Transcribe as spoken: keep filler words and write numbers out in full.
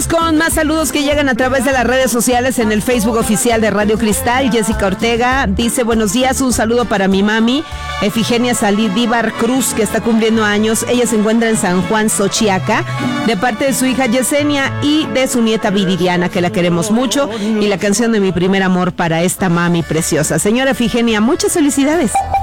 Vamos con más saludos que llegan a través de las redes sociales en el Facebook oficial de Radio Cristal. Jessica Ortega dice: buenos días, un saludo para mi mami Efigenia Salidíbar Cruz, que está cumpliendo años. Ella se encuentra en San Juan, Xochiaca, de parte de su hija Yesenia y de su nieta Viridiana, que la queremos mucho, y la canción de Mi Primer Amor para esta mami preciosa. Señora Efigenia, muchas felicidades.